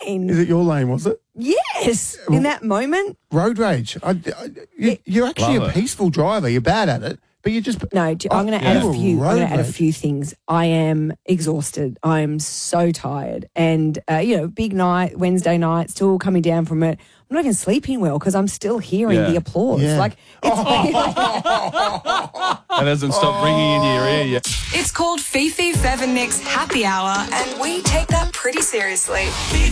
lane. Is it your lane, was it? Yes, in that moment. Road rage. You're actually Love a it. peaceful driver. You're bad at it, but you just... No, I'm going to add a few. Road I'm going to add a rage. few things. I am exhausted. I am so tired, and big night, Wednesday night, still coming down from it. I'm not even sleeping well because I'm still hearing Yeah. the applause. Yeah. Like it's It hasn't stopped ringing in your ear yet. It's called Fifi, Fev and Nick's Happy Hour, and we take that pretty seriously.